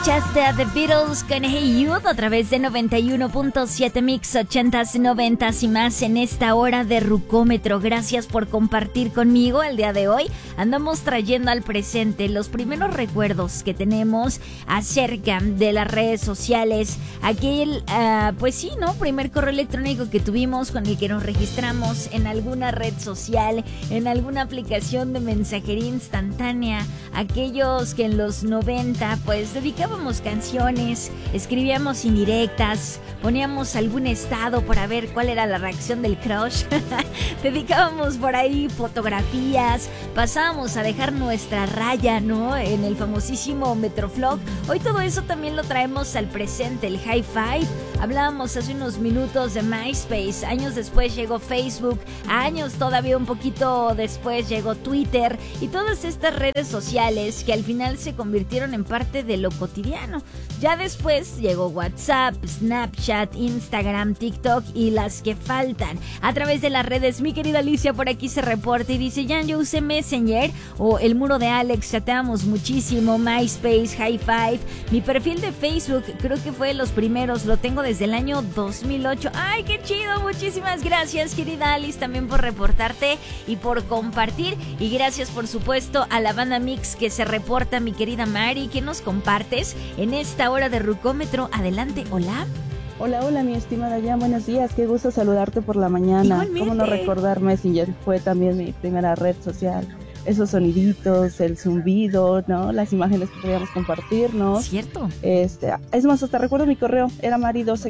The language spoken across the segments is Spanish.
Escuchaste a The Beatles con Hey Jude a través de 91.7 Mix 80s, 90s y más en esta hora de Rucómetro. Gracias por compartir conmigo el día de hoy. Andamos trayendo al presente los primeros recuerdos que tenemos acerca de las redes sociales. Aquel, pues sí, ¿no? Primer correo electrónico que tuvimos con el que nos registramos en alguna red social, en alguna aplicación de mensajería instantánea. Aquellos que en los 90 pues dedicábamos canciones, escribíamos indirectas, poníamos algún estado para ver cuál era la reacción del crush, dedicábamos por ahí fotografías, pasábamos a dejar nuestra raya, ¿no? En el famosísimo Metroflog. Hoy todo eso también lo traemos al presente, el high five. Hablábamos hace unos minutos de MySpace, años después llegó Facebook, años todavía un poquito después llegó Twitter y todas estas redes sociales que al final se convirtieron en parte de lo cotidiano. Ya después llegó WhatsApp, Snapchat, Instagram, TikTok y las que faltan. A través de las redes, mi querida Alicia por aquí se reporta y dice: Jan, yo usé Messenger o el muro de Alex, chateamos muchísimo, MySpace, High Five. Mi perfil de Facebook creo que fue de los primeros, lo tengo desde el año 2008. ¡Ay, qué chido! Muchísimas gracias, querida Alice, también por reportarte y por compartir. Y gracias, por supuesto, a la banda Mix que se reporta, mi querida Mari, que nos compartes en esta hora de Rucómetro. Adelante, hola. Hola, mi estimada Jan, buenos días, qué gusto saludarte por la mañana. Igualmente. ¿Cómo no recordar Messenger? Fue también mi primera red social. Esos soniditos, el zumbido, ¿no? Las imágenes que podíamos compartirnos. Cierto. Es más, hasta recuerdo mi correo, era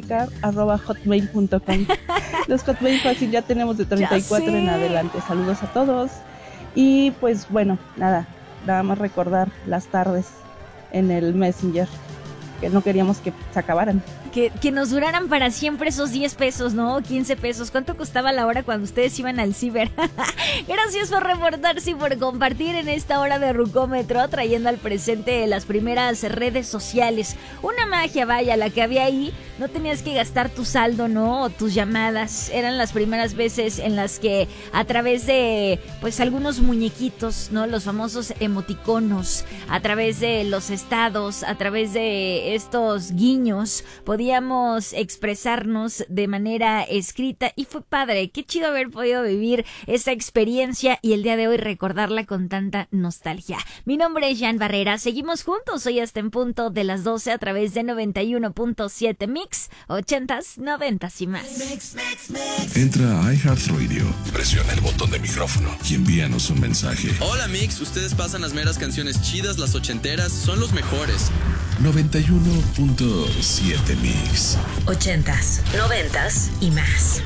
mari12k@hotmail.com. Los Hotmail fácil ya tenemos de 34 en adelante. Saludos a todos. Y pues bueno, nada más recordar las tardes en el Messenger, que no queríamos que se acabaran. Que nos duraran para siempre esos 10 pesos, ¿no? 15 pesos. ¿Cuánto costaba la hora cuando ustedes iban al ciber? Gracias por reportarse y por compartir en esta hora de Rucómetro, trayendo al presente las primeras redes sociales. Una magia, vaya, la que había ahí. No tenías que gastar tu saldo, ¿no? O tus llamadas. Eran las primeras veces en las que a través de, pues, algunos muñequitos, ¿no? Los famosos emoticonos, a través de los estados, a través de estos guiños, podíamos expresarnos de manera escrita y fue padre. Qué chido haber podido vivir esa experiencia y el día de hoy recordarla con tanta nostalgia. Mi nombre es Jan Barrera, seguimos juntos hoy hasta en punto de las 12 a través de 91.7 Mix, 80s, 90s y más. Entra a iHeartRadio, presiona el botón de micrófono y envíanos un mensaje. Hola Mix, ustedes pasan las meras canciones chidas, las ochenteras, son los mejores. 91.7 Mix. 80s, 90s y más.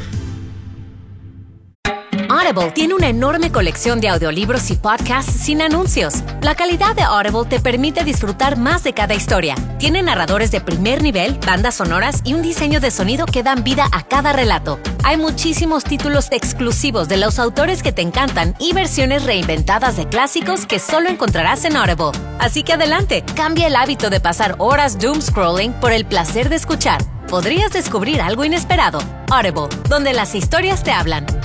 Audible tiene una enorme colección de audiolibros y podcasts sin anuncios. La calidad de Audible te permite disfrutar más de cada historia. Tiene narradores de primer nivel, bandas sonoras y un diseño de sonido que dan vida a cada relato. Hay muchísimos títulos exclusivos de los autores que te encantan y versiones reinventadas de clásicos que solo encontrarás en Audible. Así que adelante, cambia el hábito de pasar horas doom scrolling por el placer de escuchar. Podrías descubrir algo inesperado. Audible, donde las historias te hablan.